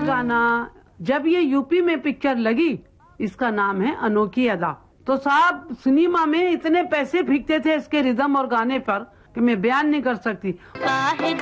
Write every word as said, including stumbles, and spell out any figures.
गाना जब ये यूपी में पिक्चर लगी, इसका नाम है अनोखी अदा। तो साहब सिनेमा में इतने पैसे फेंकते थे इसके रिदम और गाने पर कि मैं बयान नहीं कर सकती।